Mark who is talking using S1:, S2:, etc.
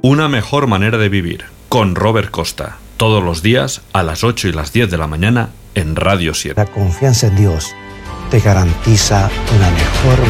S1: Una mejor manera de vivir, con Robert Costa. Todos los días a las 8 y las 10 de la mañana en Radio 7.
S2: La confianza en Dios te garantiza una mejor